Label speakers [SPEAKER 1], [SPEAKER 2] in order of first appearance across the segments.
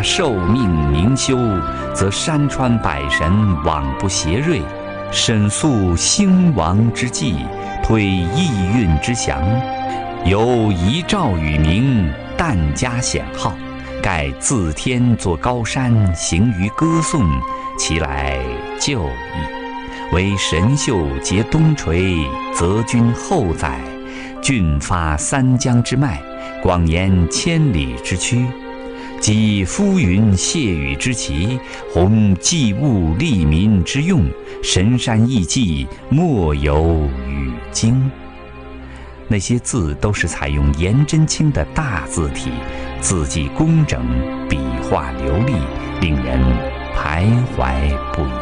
[SPEAKER 1] 受命明修，则山川百神往不邪锐，审肃兴亡之际，推意运之祥，由遗诏与名，但加显号，盖自天作高山，行于歌颂，其来就矣。为神秀结东垂，泽君后载，峻发三江之脉，广延千里之区，集浮云谢雨之奇，弘济物利民之用，神山艺伎，莫有与经。那些字都是采用颜真卿的大字体，字迹工整，笔画流利，令人徘徊不已。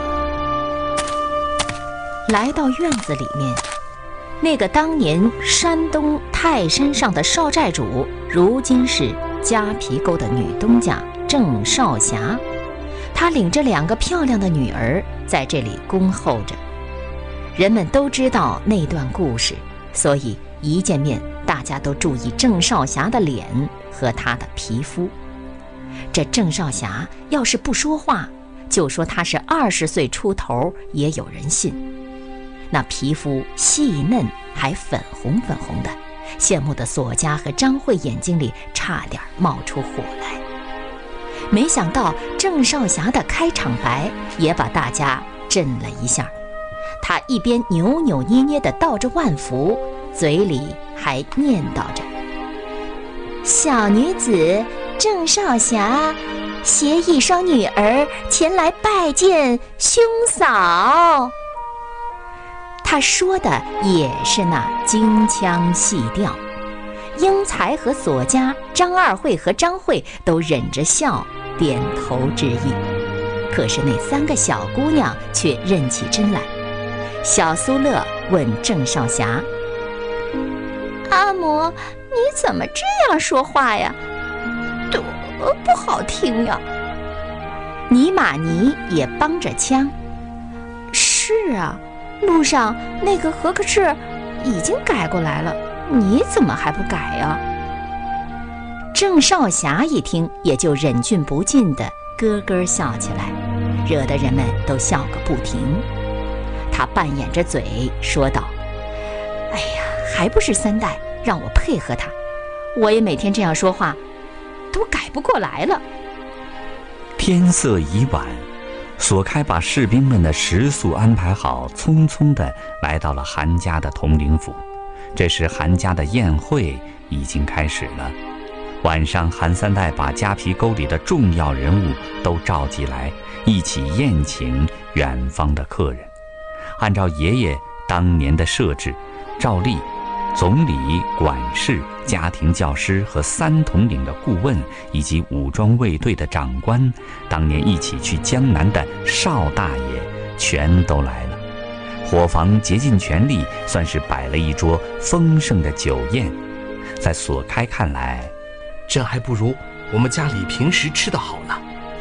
[SPEAKER 2] 来到院子里面，那个当年山东泰山上的少寨主，如今是夹皮沟的女东家郑少霞，她领着2个漂亮的女儿在这里恭候着。人们都知道那段故事，所以一见面大家都注意郑少霞的脸和她的皮肤。这郑少霞要是不说话，就说她是20岁出头，也有人信。那皮肤细嫩，还粉红粉红的，羡慕的索家和张慧眼睛里差点冒出火来。没想到郑少霞的开场白也把大家震了一下，她一边扭扭捏捏地道着万福，嘴里还念叨着：小女子郑少霞携1双女儿前来拜见兄嫂。他说的也是那京腔细调，英才和索家、张二慧和张慧都忍着笑点头致意。可是那3个小姑娘却认起真来。小苏乐问郑少霞：阿嬷，你怎么这样说话呀？多不好听呀。尼玛尼也帮着腔：是啊，路上那个和克赤已经改过来了，你怎么还不改呀？郑少霞一听，也就忍俊不禁地咯咯笑起来，惹得人们都笑个不停。他半掩着嘴说道：哎呀，还不是3代让我配合他，我也每天这样说话，都改不过来了。
[SPEAKER 1] 天色已晚，索开把士兵们的食宿安排好，匆匆地来到了韩家的统领府。这时韩家的宴会已经开始了。晚上，韩3代把夹皮沟里的重要人物都召集来，一起宴请远方的客人。按照爷爷当年的设置，照例总理、管事、家庭教师和3统领的顾问，以及武装卫队的长官，当年一起去江南的邵大爷全都来了。伙房竭尽全力，算是摆了一桌丰盛的酒宴。在索开看来，
[SPEAKER 3] 这还不如我们家里平时吃得好呢。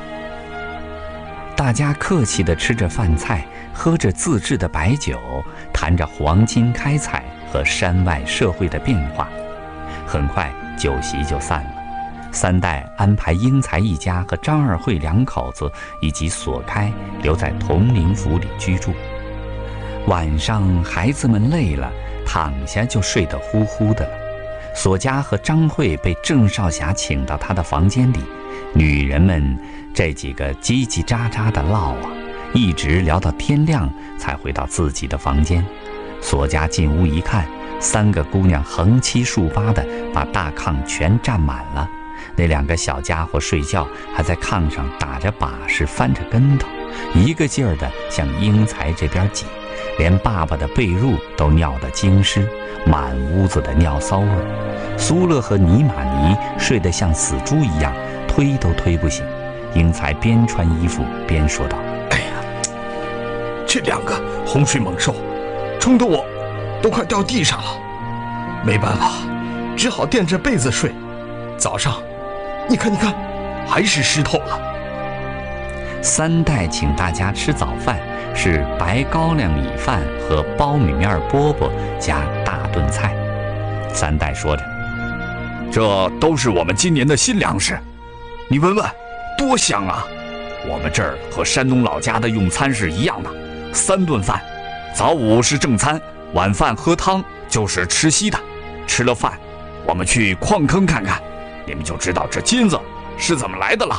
[SPEAKER 1] 大家客气地吃着饭菜，喝着自制的白酒，谈着黄金开采和山外社会的变化。很快酒席就散了。3代安排英才一家和张二慧2口子以及索开留在统领府里居住。晚上孩子们累了，躺下就睡得呼呼的了。索家和张慧被郑少霞请到她的房间里，女人们这几个叽叽喳喳的唠啊，一直聊到天亮才回到自己的房间。索家进屋一看，3个姑娘横七竖八的把大炕全占满了，那2个小家伙睡觉还在炕上打着把式翻着跟头，一个劲儿的向英才这边挤，连爸爸的被褥都尿得精湿，满屋子的尿骚味儿。苏乐和尼玛尼睡得像死猪一样，推都推不醒。英才边穿衣服边说道：
[SPEAKER 3] 哎呀，这2个洪水猛兽冲得我都快掉地上了，没办法，只好垫着被子睡。早上你看还是湿透了。
[SPEAKER 1] 3代请大家吃早饭，是白高粱米饭和苞米面饽饽加大炖菜。3代说着：
[SPEAKER 4] 这都是我们今年的新粮食，你闻闻，
[SPEAKER 1] 多香啊！我们这儿和山东老家的用餐是一样的，3顿饭，早午是正餐，晚饭喝汤就是吃稀的。吃了饭，我们去矿坑看看，你们就知道这金子是怎么来的了。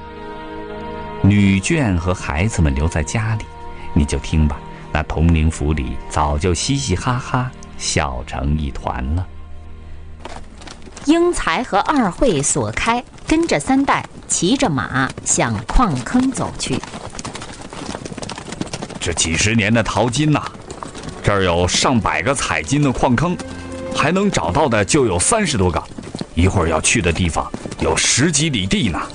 [SPEAKER 1] 女眷和孩子们留在家里，你就听吧，那铜陵府里早就嘻嘻哈哈，笑成一团了。
[SPEAKER 2] 英才和二惠、索开跟着3代骑着马向矿坑走去。
[SPEAKER 1] 这几十年的淘金呐，这儿有上百个采金的矿坑，还能找到的就有30多个，一会儿要去的地方有10几里地呢。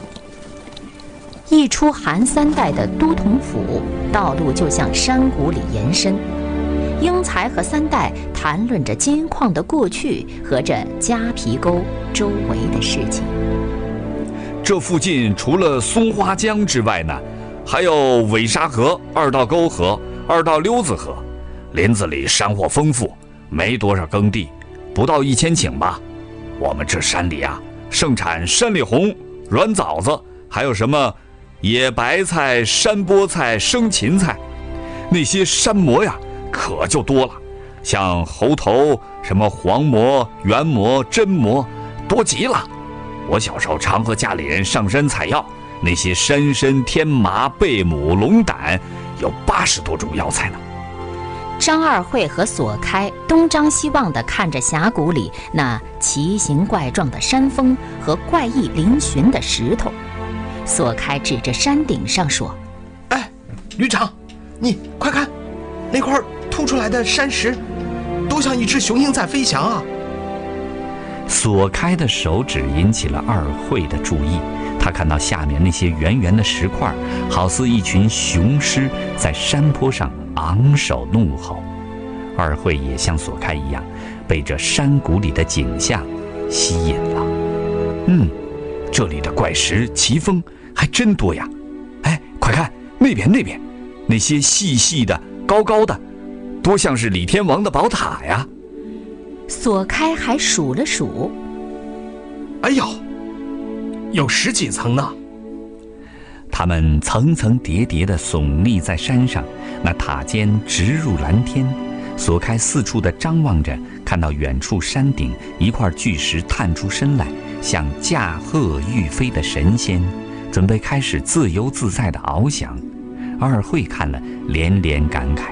[SPEAKER 2] 一出韩3代的都统府，道路就向山谷里延伸。英才和3代谈论着金矿的过去和这夹皮沟周围的事情。
[SPEAKER 1] 这附近除了松花江之外呢，还有尾沙河、二道沟河、二道溜子河。林子里山货丰富，没多少耕地，不到1000顷吧。我们这山里啊，盛产山里红、软枣子，还有什么野白菜、山菠菜、生芹菜。那些山蘑呀，可就多了，像猴头、什么黄蘑、圆蘑、真蘑，多极了。我小时候常和家里人上山采药，那些山参、天麻、贝母、龙胆，有80多种药材呢。
[SPEAKER 2] 张二惠和索开东张西望地看着峡谷里那奇形怪状的山峰和怪异嶙峋的石头。索开指着山顶上说：“
[SPEAKER 3] 哎，旅长，你快看，那块凸出来的山石，都像一只雄鹰在飞翔啊！”
[SPEAKER 1] 索开的手指引起了二惠的注意，他看到下面那些圆圆的石块，好似一群雄狮在山坡上昂首怒吼。二惠也像索开一样，被这山谷里的景象吸引了。这里的怪石奇峰还真多呀！哎，快看那边，那些细细的、高高的，多像是李天王的宝塔呀！
[SPEAKER 2] 索开还数了数，
[SPEAKER 3] 哎呦，有10几层呢。
[SPEAKER 1] 它们层层叠叠地耸立在山上，那塔尖直入蓝天。索开四处地张望着，看到远处山顶一块巨石探出身来，像驾鹤欲飞的神仙，准备开始自由自在地翱翔。二惠看了，连连感慨：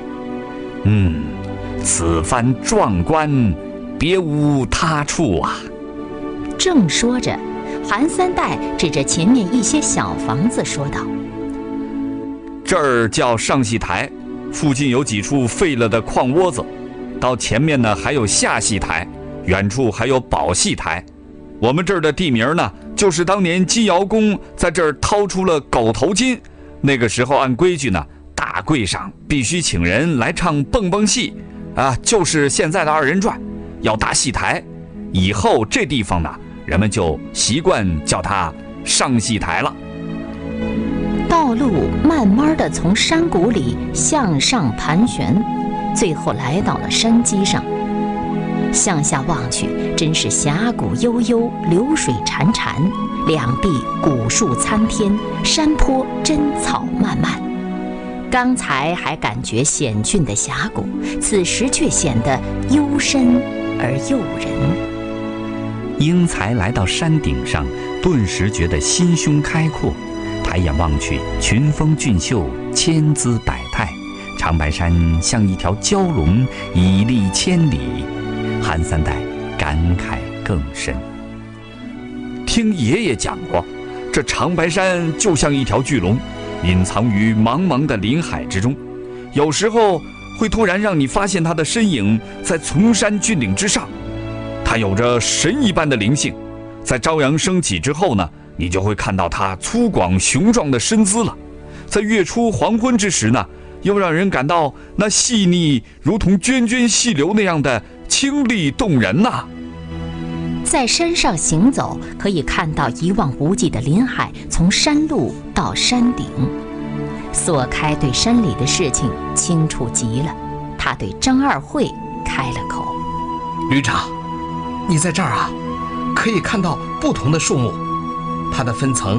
[SPEAKER 1] 此番壮观，别无他处啊！
[SPEAKER 2] 正说着，韩3代指着前面一些小房子说道：“
[SPEAKER 1] 这儿叫上戏台，附近有几处废了的矿窝子，到前面呢还有下戏台，远处还有保戏台。我们这儿的地名呢，就是当年金窑公在这儿掏出了狗头金，那个时候按规矩呢，大柜上必须请人来唱蹦蹦戏，就是现在的2人转，要搭戏台。以后这地方呢，人们就习惯叫它上戏台了。”
[SPEAKER 2] 道路慢慢地从山谷里向上盘旋，最后来到了山基上。向下望去，真是峡谷悠悠，流水潺潺，两壁古树参天，山坡针草漫漫。刚才还感觉险峻的峡谷，此时却显得幽深而诱人。
[SPEAKER 1] 英才来到山顶上，顿时觉得心胸开阔。抬眼望去，群峰峻秀，千姿百态，长白山像一条蛟龙，屹立千里。韩3代感慨更深。听爷爷讲过，这长白山就像一条巨龙，隐藏于茫茫的林海之中，有时候会突然让你发现它的身影在崇山峻岭之上。它有着神一般的灵性，在朝阳升起之后呢，你就会看到它粗犷雄壮的身姿了。在月初黄昏之时呢，又让人感到那细腻如同涓涓细流那样的清丽动人呐。
[SPEAKER 2] 在山上行走，可以看到一望无际的林海，从山路到山顶。索开对山里的事情清楚极了，他对张二惠开了口：“
[SPEAKER 3] 旅长，你在这儿可以看到不同的树木，它的分层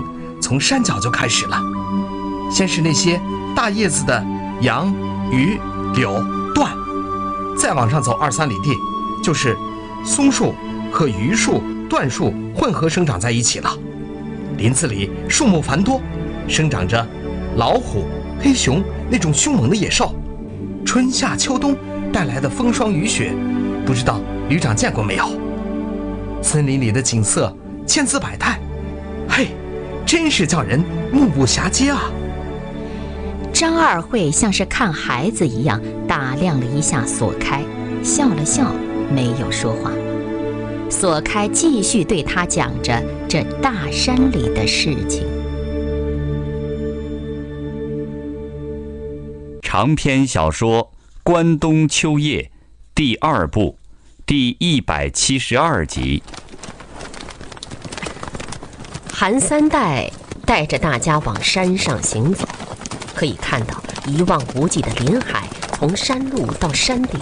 [SPEAKER 3] 从山脚就开始了。先是那些大叶子的杨、榆、柳、椴，再往上走2-3里地，就是松树和榆树、椴树混合生长在一起了。林子里树木繁多，生长着老虎、黑熊那种凶猛的野兽。春夏秋冬带来的风霜雨雪，不知道旅长见过没有？森林里的景色千姿百态，嘿，真是叫人目不暇接啊！
[SPEAKER 2] 张二慧像是看孩子一样打量了一下索开，笑了笑，没有说话。索开继续对他讲着这大山里的事情。
[SPEAKER 1] 长篇小说《关东秋夜》第2部第172集。
[SPEAKER 4] 韩三代带着大家往山上行走，可以看到一望无际的林海从山路到山顶。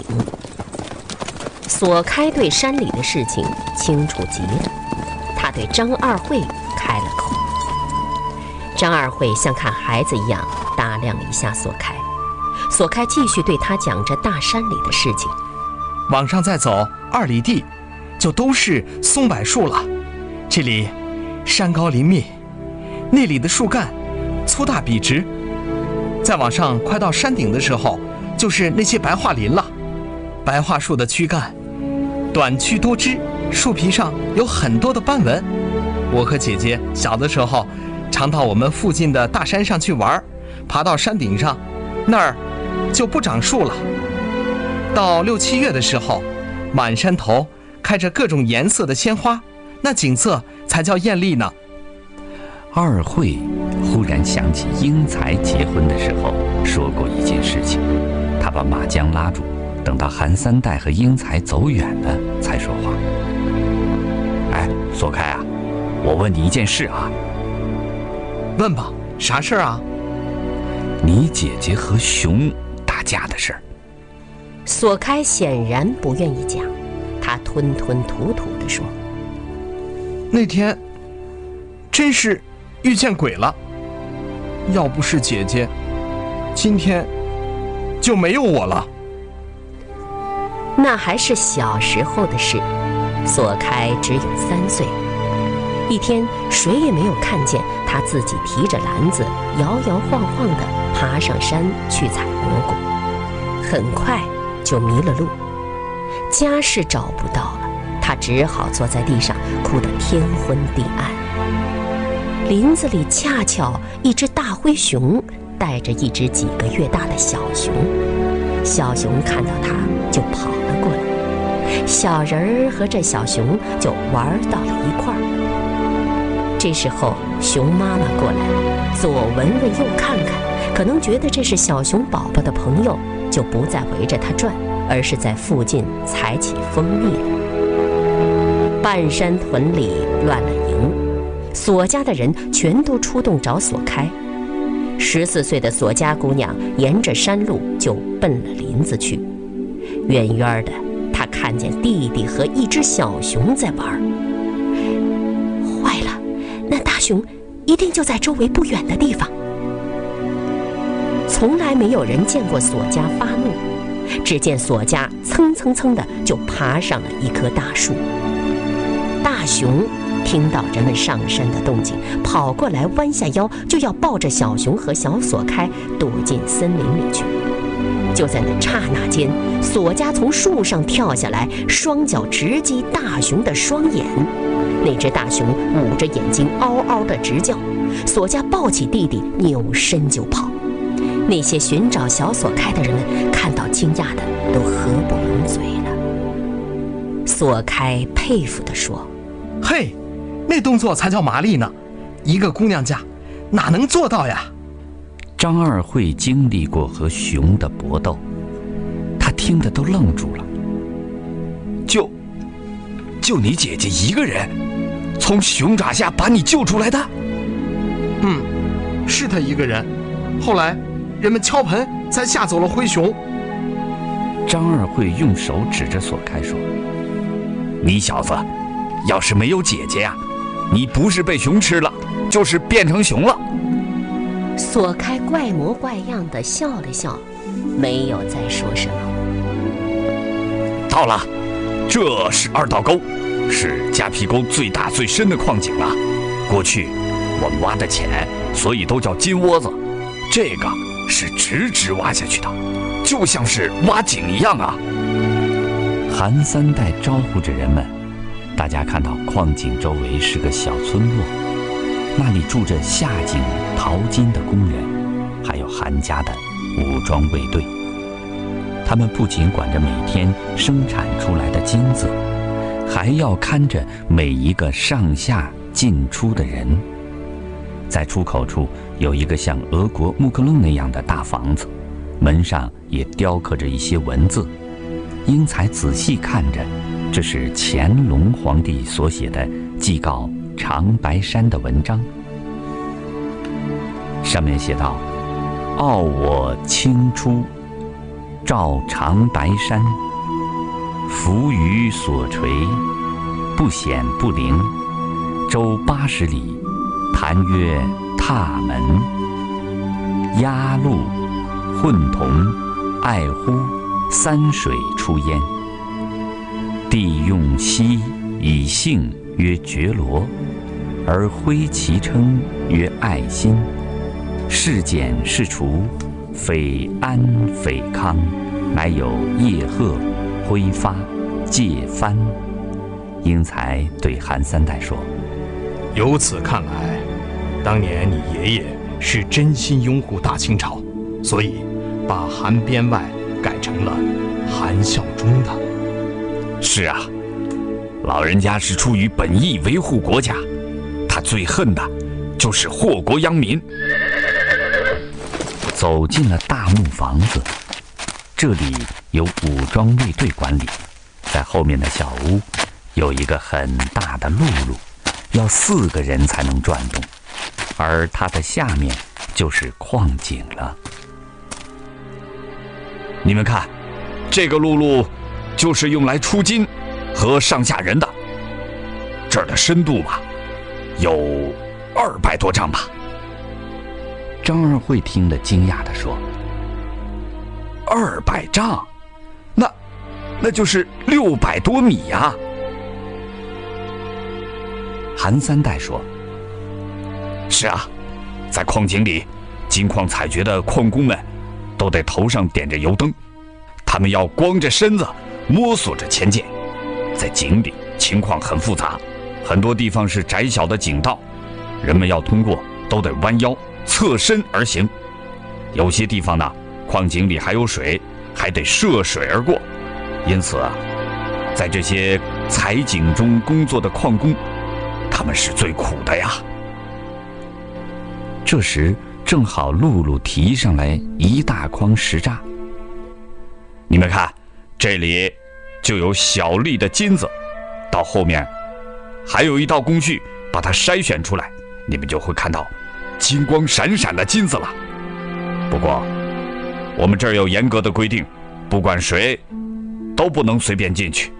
[SPEAKER 4] 索开对山里的事情清楚极了，他对张二慧开了口。张二慧像看孩子一样打量了一下索开，索开继续对他讲着大山里的事情。
[SPEAKER 3] 往上再走2里地，就都是松柏树了。这里山高林密，那里的树干粗大笔直。再往上快到山顶的时候，就是那些白桦林了。白桦树的躯干短曲多枝，树皮上有很多的斑纹。我和姐姐小的时候常到我们附近的大山上去玩，爬到山顶上，那儿就不长树了。到6、7月的时候，满山头开着各种颜色的鲜花，那景色才叫艳丽呢。
[SPEAKER 1] 二慧忽然想起英才结婚的时候说过一件事情，他把马缰拉住，等到韩三代和英才走远了才说话。哎，索开啊，我问你一件事啊。
[SPEAKER 3] 问吧，啥事儿啊？
[SPEAKER 1] 你姐姐和熊打架的事儿。
[SPEAKER 4] 索开显然不愿意讲，他吞吞吐吐地说：
[SPEAKER 3] 那天真是遇见鬼了，要不是姐姐，今天就没有我了。
[SPEAKER 4] 那还是小时候的事，索开只有3岁。一天，谁也没有看见他自己提着篮子摇摇晃晃地爬上山去采蘑菇，很快就迷了路，家是找不到了，他只好坐在地上哭得天昏地暗。林子里恰巧一只大灰熊带着一只几个月大的小熊，小熊看到他就跑了过来，小人儿和这小熊就玩到了一块儿。这时候熊妈妈过来了，左闻闻右看看，可能觉得这是小熊宝宝的朋友，就不再围着它转，而是在附近采起蜂蜜了。半山屯里乱了营，索家的人全都出动找索开。14岁的索家姑娘沿着山路就奔了林子去。远远的，她看见弟弟和一只小熊在玩。坏了，那大熊一定就在周围不远的地方。从来没有人见过索家发怒，只见索家蹭蹭蹭的就爬上了一棵大树。大熊听到人们上山的动静，跑过来弯下腰，就要抱着小熊和小索开躲进森林里去。就在那刹那间，索家从树上跳下来，双脚直击大熊的双眼。那只大熊捂着眼睛嗷嗷地直叫，索家抱起弟弟扭身就跑。那些寻找小索开的人们看到惊讶的都合不拢嘴了。索开佩服地说：
[SPEAKER 3] 嘿，那动作才叫麻利呢，一个姑娘家哪能做到呀？
[SPEAKER 1] 张二慧经历过和熊的搏斗，他听得都愣住了。就你姐姐一个人从熊爪下把你救出来的？
[SPEAKER 3] 是她一个人，后来人们敲盆才吓走了灰熊。
[SPEAKER 1] 张二慧用手指着索开说：你小子要是没有姐姐呀，你不是被熊吃了， 就是变成熊了。
[SPEAKER 4] 索开怪模怪样地笑了笑，没有再说什么。
[SPEAKER 1] 到了，这是二道沟，是夹皮沟最大最深的矿井了。过去我们挖的浅，所以都叫金窝子。这个是直直挖下去的，就像是挖井一样啊。韩三代招呼着人们，大家看到矿井周围是个小村落，那里住着下井淘金的工人，还有韩家的武装卫队。他们不仅管着每天生产出来的金子，还要看着每一个上下进出的人。在出口处有一个像俄国木克楞那样的大房子，门上也雕刻着一些文字。英才仔细看着，这是乾隆皇帝所写的祭告长白山的文章，上面写道：傲我清初，照长白山，浮于所垂，不显不灵，周80里，谈曰踏门，鸭鹿混同，爱乎三水出焉。帝用硒以姓曰觉罗，而徽其称曰爱新。事简事除，匪安匪康，乃有叶赫、挥发、介藩。英才对韩三代说：
[SPEAKER 3] 由此看来，当年你爷爷是真心拥护大清朝，所以把韩边外改成了韩孝忠的。
[SPEAKER 1] 是啊，老人家是出于本意维护国家，他最恨的就是祸国殃民。走进了大木房子，这里由武装卫队管理，在后面的小屋有一个很大的辘轳，要4个人才能转动，而它的下面就是矿井了。你们看，这个辘轳就是用来出金和上下人的，这儿的深度吧，有200多丈吧。张二慧听了惊讶地说：200丈，那就是600多米呀。韩三代说：是啊，在矿井里，金矿采掘的矿工们都得头上点着油灯，他们要光着身子摸索着前进。在井里情况很复杂，很多地方是窄小的井道，人们要通过都得弯腰侧身而行。有些地方呢，矿井里还有水，还得涉水而过。因此啊，在这些采井中工作的矿工，他们是最苦的呀。这时正好辘轳提上来一大筐石渣，你们看，这里就有小粒的金子，到后面还有一道工序把它筛选出来，你们就会看到金光闪闪的金子了。不过我们这儿有严格的规定，不管谁都不能随便进去。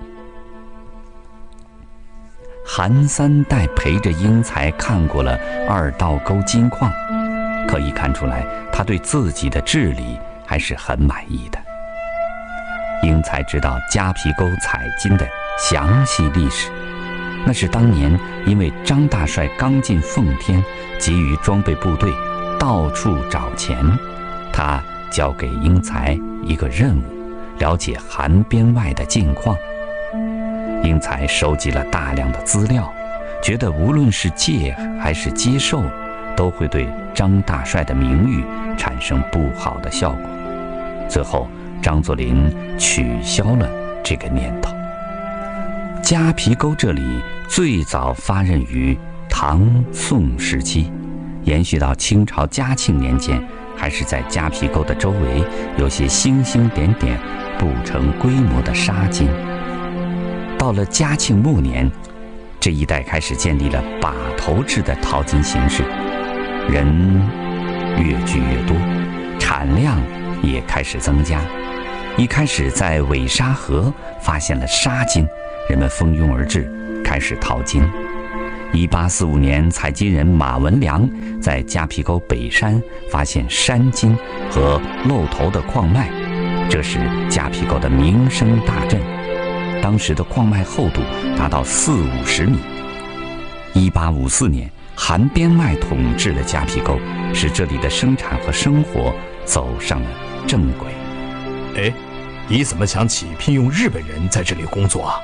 [SPEAKER 1] 韩三代陪着英才看过了2道沟金矿，可以看出来他对自己的治理还是很满意的。英才知道夹皮沟采金的详细历史，那是当年因为张大帅刚进奉天，急于装备部队，到处找钱，他交给英才一个任务，了解韩边外的境况。英才收集了大量的资料，觉得无论是借还是接受，都会对张大帅的名誉产生不好的效果。最后张作霖取消了这个念头。夹皮沟这里最早发轫于唐宋时期，延续到清朝嘉庆年间，还是在夹皮沟的周围有些星星点点不成规模的沙金。到了嘉庆末年，这一带开始建立了把头制的淘金形式，人越聚越多，产量也开始增加。一开始在尾沙河发现了沙金，人们蜂拥而至，开始淘金。 1845年，采集人马文良在夹皮沟北山发现山金和露头的矿脉，这使夹皮沟的名声大振。当时的矿脉厚度达到40-50米。1854年，韩边外统治了夹皮沟，使这里的生产和生活走上了正轨。
[SPEAKER 3] 哎，你怎么想起聘用日本人在这里工作啊？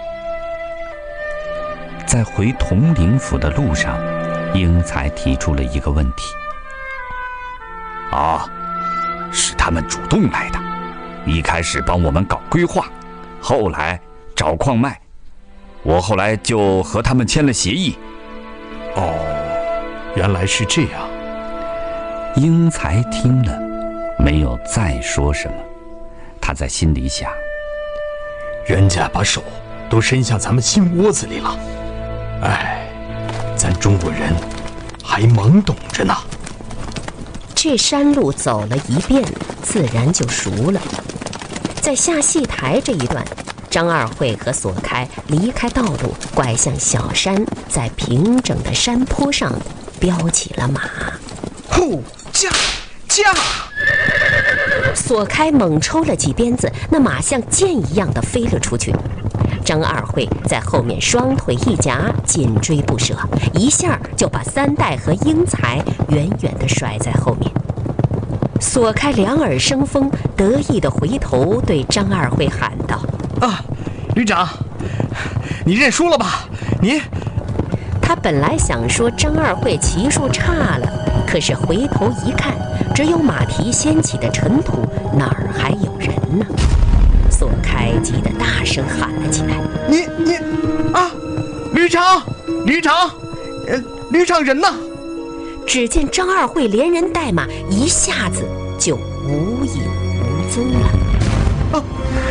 [SPEAKER 1] 在回统领府的路上，英才提出了一个问题。
[SPEAKER 5] 是他们主动来的，一开始帮我们搞规划，后来找矿脉，我后来就和他们签了协议。
[SPEAKER 3] 原来是这样。
[SPEAKER 1] 英才听了，没有再说什么。他在心里想：
[SPEAKER 3] 人家把手都伸向咱们心窝子里了，咱中国人还懵懂着呢。
[SPEAKER 4] 这山路走了一遍，自然就熟了。在下戏台这一段，张二会和索开离开道路，拐向小山，在平整的山坡上飙起了马。
[SPEAKER 3] 呼，驾！
[SPEAKER 4] 索开猛抽了几鞭子，那马像箭一样的飞了出去。张二会在后面双腿一夹，紧追不舍，一下就把三代和英才远远地甩在后面。索开两耳生风，得意地回头对张二会喊道：
[SPEAKER 3] 旅长，你认输了吧？
[SPEAKER 4] 他本来想说张二会骑术差了，可是回头一看，只有马蹄掀起的尘土，哪儿还有人呢？索开急得大声喊了起来：
[SPEAKER 3] 旅长人呢？
[SPEAKER 4] 只见张二会连人带马一下子就无影无踪了。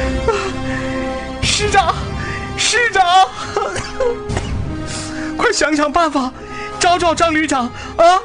[SPEAKER 3] 师长，快想想办法，找张旅长啊！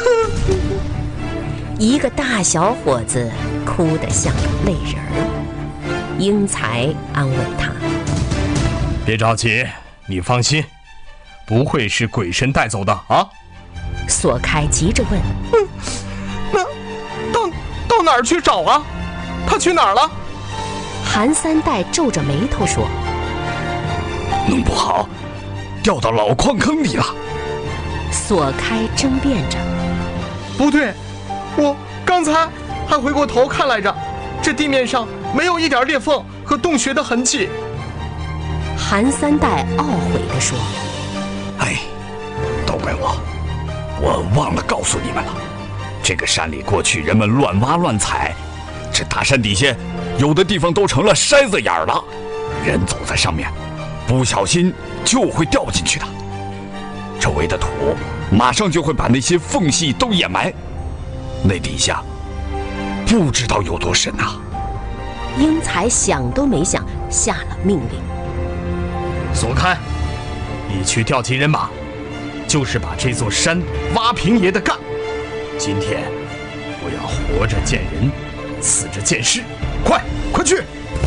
[SPEAKER 4] 一个大小伙子哭得像个泪人儿。英才安慰他：
[SPEAKER 3] 别着急，你放心，不会是鬼神带走的啊！
[SPEAKER 4] 索开急着问：
[SPEAKER 3] 那到哪儿去找啊？他去哪儿了？
[SPEAKER 4] 韩三代皱着眉头说：
[SPEAKER 5] 弄不好掉到老矿坑里了。
[SPEAKER 4] 索开争辩着：
[SPEAKER 3] 不对，我刚才还回过头看来着，这地面上没有一点裂缝和洞穴的痕迹。
[SPEAKER 4] 韩三代懊悔地说：
[SPEAKER 5] 都怪我忘了告诉你们了。这个山里过去人们乱挖乱采，这大山底下有的地方都成了筛子眼儿了，人走在上面不小心就会掉进去的。周围的土马上就会把那些缝隙都掩埋，那底下不知道有多深啊！
[SPEAKER 4] 英才想都没想，下了命令：
[SPEAKER 3] 索开，你去调集人马，就是把这座山挖平也得干。今天我要活着见人，死着见尸，快去！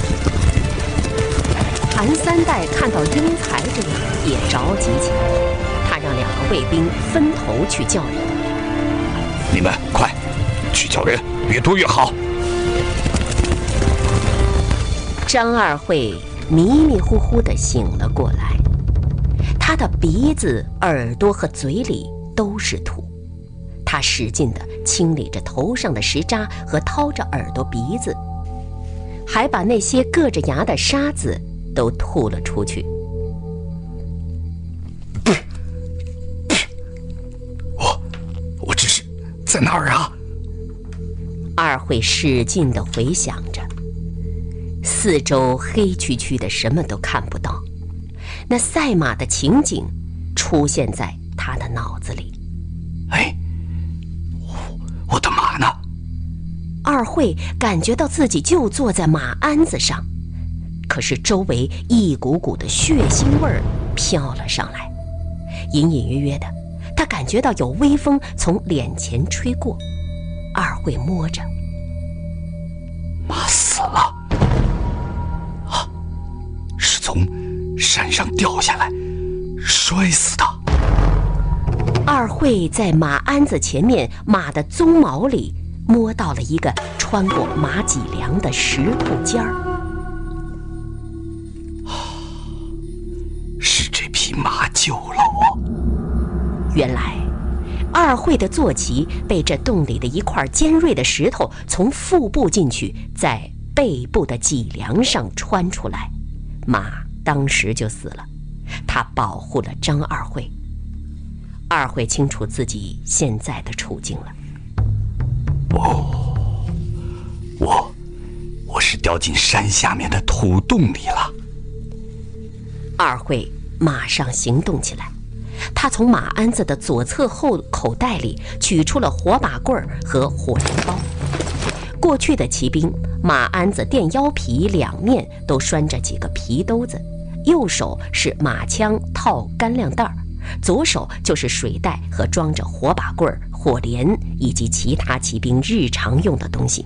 [SPEAKER 4] 韩三代看到英才这样，也着急起来。他让两个卫兵分头去叫人。
[SPEAKER 5] 你们快去叫人，越多越好。
[SPEAKER 4] 张二会迷迷糊糊地醒了过来，他的鼻子、耳朵和嘴里都是土。他使劲地清理着头上的石渣和掏着耳朵鼻子，还把那些硌着牙的沙子都吐了出去。
[SPEAKER 5] 我这是在哪儿啊？
[SPEAKER 4] 二会使劲地回想着，四周黑黢黢的，什么都看不到。那赛马的情景出现在他的脑子里。
[SPEAKER 5] 我的马呢？
[SPEAKER 4] 二会感觉到自己就坐在马鞍子上，可是周围一股股的血腥味儿飘了上来，隐隐约约的，他感觉到有微风从脸前吹过。二会摸着，
[SPEAKER 5] 马死了是从山上掉下来摔死的。
[SPEAKER 4] 二慧在马鞍子前面马的鬃毛里摸到了一个穿过马脊梁的石头尖儿。
[SPEAKER 5] 是这匹马救了我。
[SPEAKER 4] 原来二慧的坐骑被这洞里的一块尖锐的石头从腹部进去，在背部的脊梁上穿出来，马当时就死了。他保护了张二慧。二慧清楚自己现在的处境了。
[SPEAKER 5] 我是掉进山下面的土洞里了。
[SPEAKER 4] 二慧马上行动起来，他从马鞍子的左侧后口袋里取出了火把棍和火镰刀。过去的骑兵马鞍子垫腰皮两面都拴着几个皮兜子，右手是马枪套干粮袋，左手就是水袋和装着火把棍、火镰以及其他骑兵日常用的东西。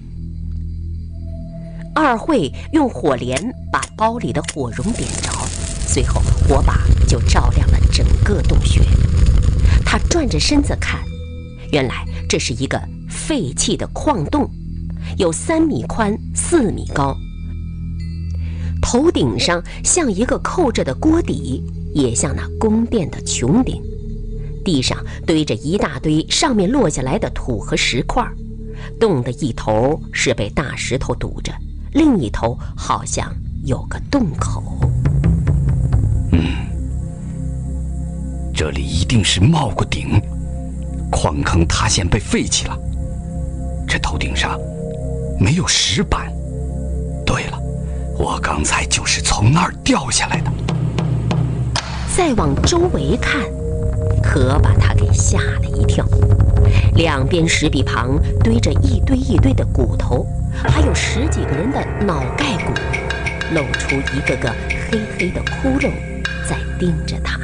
[SPEAKER 4] 二慧用火镰把包里的火绒点着，随后火把就照亮了整个洞穴。他转着身子看，原来这是一个废弃的矿洞，有3米宽4米高，头顶上像一个扣着的锅底，也像那宫殿的穹顶。地上堆着一大堆上面落下来的土和石块，洞的一头是被大石头堵着，另一头好像有个洞口。
[SPEAKER 5] 这里一定是冒过顶，矿坑塌陷被废弃了。这头顶上没有石板。对了，我刚才就是从那儿掉下来的。
[SPEAKER 4] 再往周围看，可把他给吓了一跳。两边石壁旁堆着一堆一堆的骨头，还有10几个人的脑盖骨，露出一个个黑黑的窟窿，在盯着他。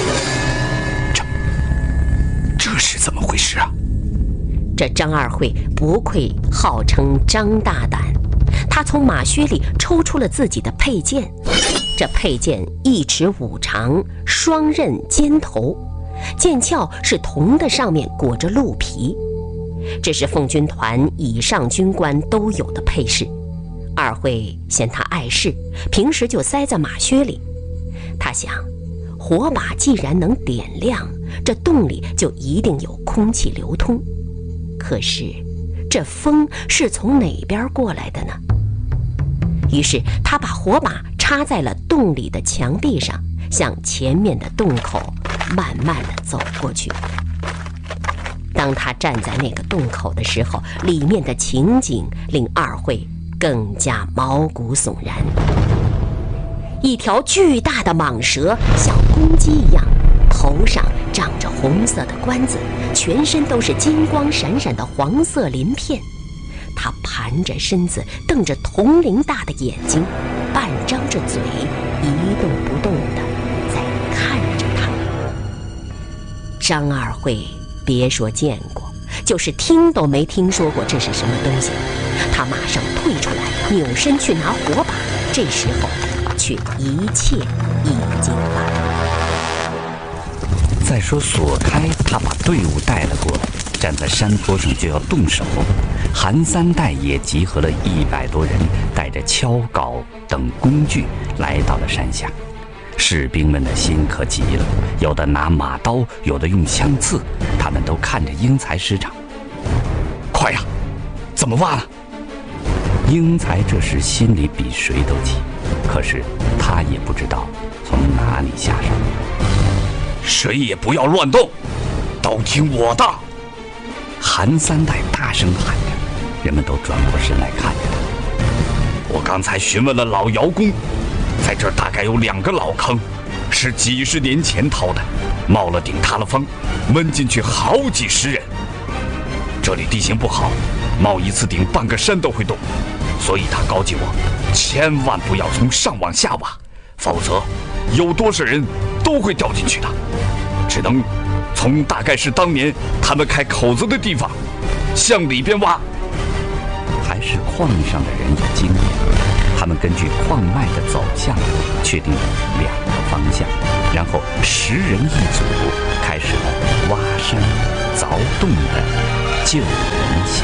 [SPEAKER 5] 这是怎么回事啊？
[SPEAKER 4] 这张二慧不愧号称张大胆，他从马靴里抽出了自己的佩剑。这佩剑1尺5长，双刃尖头，剑鞘是铜的，上面裹着鹿皮。这是奉军团以上军官都有的配饰。二慧嫌他碍事，平时就塞在马靴里。他想，火把既然能点亮，这洞里就一定有空气流通。可是这风是从哪边过来的呢？于是他把火把插在了洞里的墙壁上，向前面的洞口慢慢地走过去。当他站在那个洞口的时候，里面的情景令二慧更加毛骨悚然。一条巨大的蟒蛇像公鸡一样，头上长着红色的冠子，全身都是金光闪闪的黄色鳞片。它盘着身子，瞪着铜铃大的眼睛，半张着嘴，一动不动地在看着他。张二慧别说见过，就是听都没听说过这是什么东西。他马上退出来，扭身去拿火把，这时候却一切已经晚了。
[SPEAKER 1] 再说索开，他把队伍带了过来，站在山坡上就要动手。韩三代也集合了100多人，带着锹镐等工具来到了山下。士兵们的心可急了，有的拿马刀，有的用枪刺，他们都看着英才师长。
[SPEAKER 5] 快呀，怎么挖呢？
[SPEAKER 1] 英才这时心里比谁都急，可是他也不知道从哪里下手。
[SPEAKER 5] 谁也不要乱动，都听我的！
[SPEAKER 1] 韩三代大声喊着，人们都转过身来看着他。
[SPEAKER 5] 我刚才询问了老窑工，在这儿大概有2个老坑，是几十年前掏的，冒了顶塌了方，闷进去好几十人。这里地形不好，冒一次顶半个山都会动，所以他告诫我，千万不要从上往下挖，否则有多少人都会掉进去的。只能从大概是当年他们开口子的地方向里边挖。
[SPEAKER 1] 还是矿上的人有经验，他们根据矿脉的走向确定了2个方向，然后10人一组，开始了挖山凿洞的救人行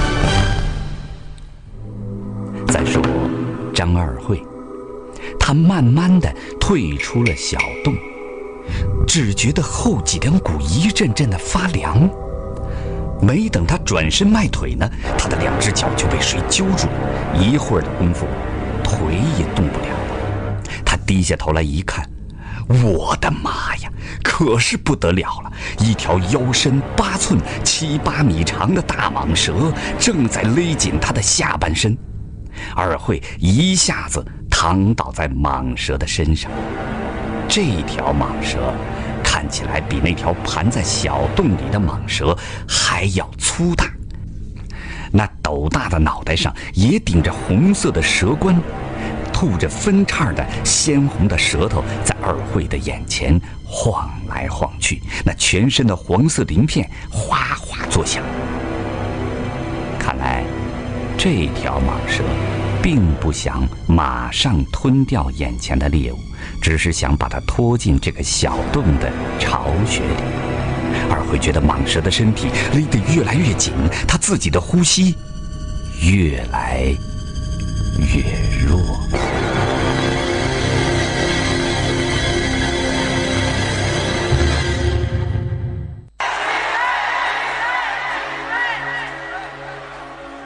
[SPEAKER 1] 动。再说张二慧，他慢慢地退出了小洞，只觉得后脊梁骨一阵阵的发凉。没等他转身迈腿呢，他的2只脚就被谁揪住了，一会儿的功夫，腿也动不了了。他低下头来一看，我的妈呀，可是不得了了！一条腰身8寸、7、8米长的大蟒蛇正在勒紧他的下半身。二慧一下子躺倒在蟒蛇的身上。这条蟒蛇看起来比那条盘在小洞里的蟒蛇还要粗大，那斗大的脑袋上也顶着红色的蛇冠，吐着分叉的鲜红的舌头在二慧的眼前晃来晃去，那全身的黄色鳞片哗哗作响。看来这条蟒蛇并不想马上吞掉眼前的猎物，只是想把它拖进这个小洞的巢穴里。二慧觉得蟒蛇的身体勒得越来越紧，他自己的呼吸越来越弱。